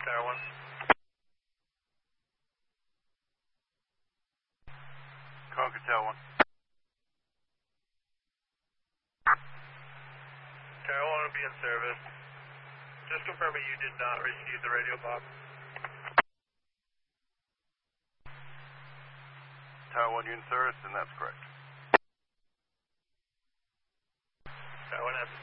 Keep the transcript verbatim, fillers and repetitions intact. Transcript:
Tower one. Conquer Tower one. Tower one will be in service. Just confirming you did not receive the radio box. Tower one, you in service, and that's correct. Tower one has